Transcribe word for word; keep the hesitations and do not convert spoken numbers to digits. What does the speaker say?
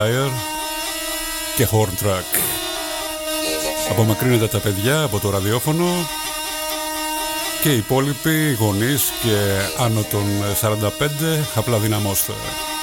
και Horn Track. Απομακρύνεται τα παιδιά από το ραδιόφωνο και οι υπόλοιποι γονείς και άνω των σαράντα πέντε απλά δυναμώστε.